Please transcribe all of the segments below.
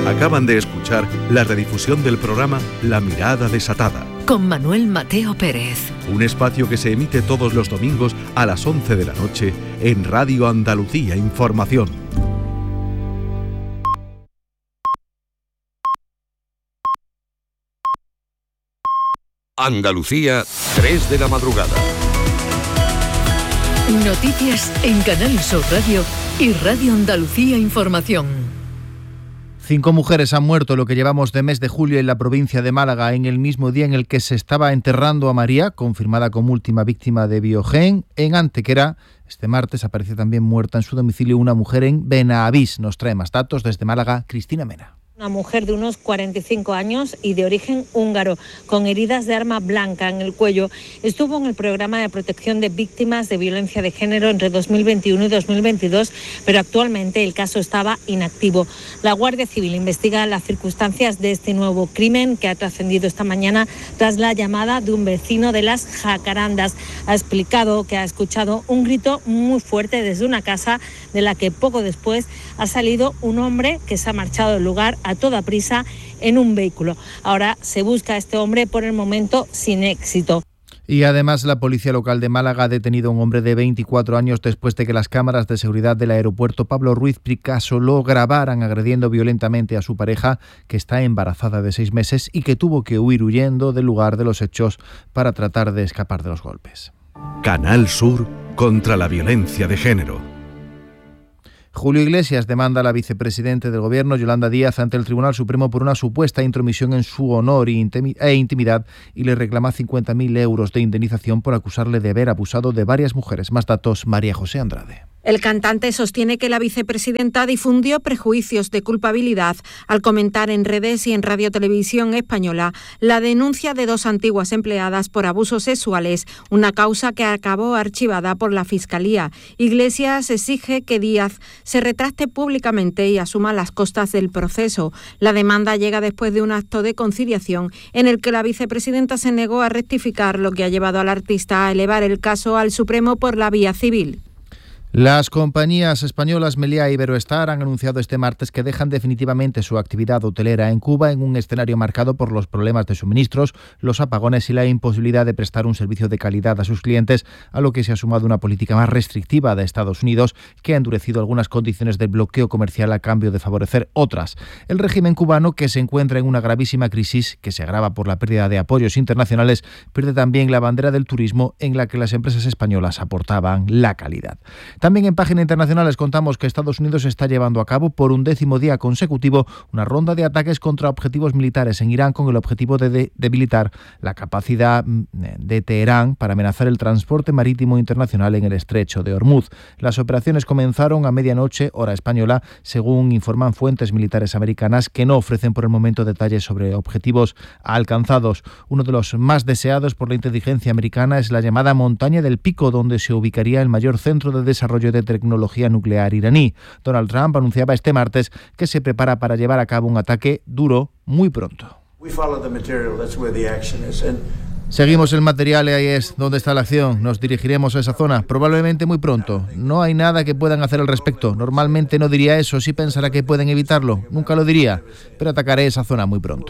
Acaban de escuchar la redifusión del programa La Mirada Desatada, con Manuel Mateo Pérez. Un espacio que se emite todos los domingos a las 11 de la noche en Radio Andalucía Información. Andalucía, 3 de la madrugada. Noticias en Canal Sur Radio y Radio Andalucía Información. 5 mujeres han muerto lo que llevamos de mes de julio en la provincia de Málaga, en el mismo día en el que se estaba enterrando a María, confirmada como última víctima de Biogen. En Antequera, este martes, apareció también muerta en su domicilio una mujer en Benavís. Nos trae más datos desde Málaga, Cristina Mena. Una mujer de unos 45 años y de origen húngaro, con heridas de arma blanca en el cuello, estuvo en el programa de protección de víctimas de violencia de género entre 2021 y 2022, pero actualmente el caso estaba inactivo. La Guardia Civil investiga las circunstancias de este nuevo crimen que ha trascendido esta mañana tras la llamada de un vecino de Las Jacarandas. Ha explicado que ha escuchado un grito muy fuerte desde una casa de la que poco después ha salido un hombre que se ha marchado del lugar a toda prisa en un vehículo. Ahora se busca a este hombre, por el momento sin éxito. Y además la policía local de Málaga ha detenido a un hombre de 24 años después de que las cámaras de seguridad del aeropuerto Pablo Ruiz Picasso lo grabaran agrediendo violentamente a su pareja, que está embarazada de 6 meses y que tuvo que huir huyendo del lugar de los hechos para tratar de escapar de los golpes. Canal Sur contra la violencia de género. Julio Iglesias demanda a la vicepresidenta del Gobierno, Yolanda Díaz, ante el Tribunal Supremo por una supuesta intromisión en su honor e intimidad y le reclama 50.000 euros de indemnización por acusarle de haber abusado de varias mujeres. Más datos, María José Andrade. El cantante sostiene que la vicepresidenta difundió prejuicios de culpabilidad al comentar en redes y en Radio Televisión Española la denuncia de 2 antiguas empleadas por abusos sexuales, una causa que acabó archivada por la Fiscalía. Iglesias exige que Díaz se retracte públicamente y asuma las costas del proceso. La demanda llega después de un acto de conciliación en el que la vicepresidenta se negó a rectificar, lo que ha llevado al artista a elevar el caso al Supremo por la vía civil. Las compañías españolas Meliá y Iberoestar han anunciado este martes que dejan definitivamente su actividad hotelera en Cuba en un escenario marcado por los problemas de suministros, los apagones y la imposibilidad de prestar un servicio de calidad a sus clientes, a lo que se ha sumado una política más restrictiva de Estados Unidos, que ha endurecido algunas condiciones del bloqueo comercial a cambio de favorecer otras. El régimen cubano, que se encuentra en una gravísima crisis que se agrava por la pérdida de apoyos internacionales, pierde también la bandera del turismo en la que las empresas españolas aportaban la calidad. También en página internacional les contamos que Estados Unidos está llevando a cabo por un 10º día consecutivo una ronda de ataques contra objetivos militares en Irán con el objetivo de debilitar la capacidad de Teherán para amenazar el transporte marítimo internacional en el estrecho de Hormuz. Las operaciones comenzaron a medianoche, hora española, según informan fuentes militares americanas que no ofrecen por el momento detalles sobre objetivos alcanzados. Uno de los más deseados por la inteligencia americana es la llamada Montaña del Pico, donde se ubicaría el mayor centro de desarrollo de tecnología nuclear iraní. Donald Trump anunciaba este martes que se prepara para llevar a cabo un ataque duro muy pronto. Seguimos el material y ahí es donde está la acción. Nos dirigiremos a esa zona, probablemente muy pronto. No hay nada que puedan hacer al respecto. Normalmente no diría eso, sí pensará que pueden evitarlo. Nunca lo diría, pero atacaré esa zona muy pronto.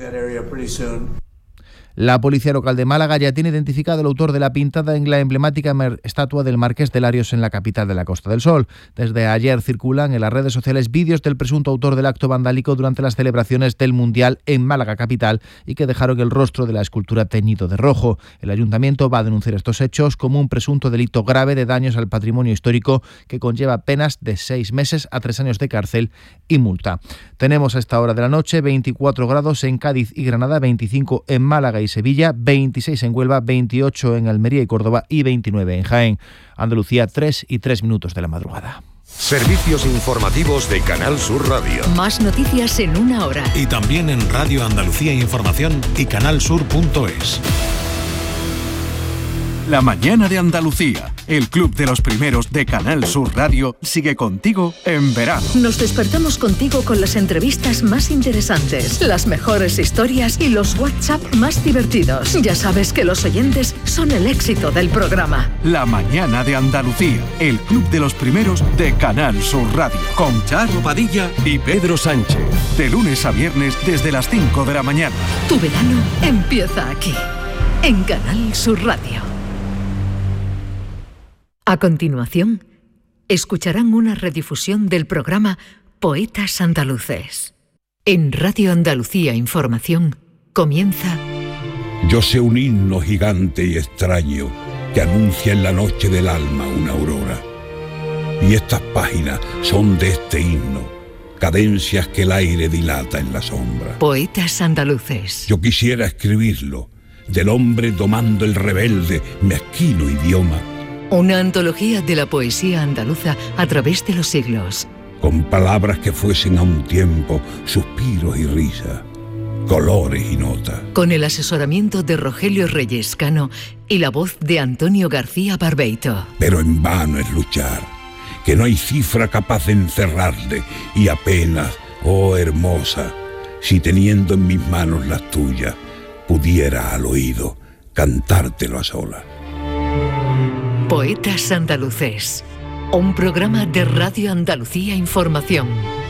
La policía local de Málaga ya tiene identificado al autor de la pintada en la emblemática estatua del Marqués de Larios en la capital de la Costa del Sol. Desde ayer circulan en las redes sociales vídeos del presunto autor del acto vandálico durante las celebraciones del Mundial en Málaga capital y que dejaron el rostro de la escultura teñido de rojo. El ayuntamiento va a denunciar estos hechos como un presunto delito grave de daños al patrimonio histórico que conlleva penas de 6 meses a 3 años de cárcel y multa. Tenemos a esta hora de la noche 24 grados en Cádiz y Granada, 25 en Málaga y Sevilla, 26 en Huelva, 28 en Almería y Córdoba y 29 en Jaén. Andalucía, 3 y 3 minutos de la madrugada. Servicios informativos de Canal Sur Radio. Más noticias en una hora. Y también en Radio Andalucía Información y canalsur.es. La mañana de Andalucía. el club de los primeros de Canal Sur Radio sigue contigo en verano. Nos despertamos contigo con las entrevistas más interesantes, las mejores historias y los WhatsApp más divertidos. Ya sabes que los oyentes son el éxito del programa. La mañana de Andalucía, el club de los primeros de Canal Sur Radio, con Charo Padilla y Pedro Sánchez. De lunes a viernes desde las 5 de la mañana. Tu verano empieza aquí, en Canal Sur Radio. A continuación, escucharán una redifusión del programa Poetas Andaluces. En Radio Andalucía Información comienza... Yo sé un himno gigante y extraño que anuncia en la noche del alma una aurora. Y estas páginas son de este himno, cadencias que el aire dilata en la sombra. Poetas Andaluces. Yo quisiera escribirlo, del hombre domando el rebelde, mezquino idioma. Una antología de la poesía andaluza a través de los siglos. Con palabras que fuesen a un tiempo suspiros y risas, colores y notas. Con el asesoramiento de Rogelio Reyes Cano y la voz de Antonio García Barbeito. Pero en vano es luchar, que no hay cifra capaz de encerrarle, y apenas, oh hermosa, si teniendo en mis manos las tuyas, pudiera al oído cantártelo a solas. Poetas Andaluces, un programa de Radio Andalucía Información.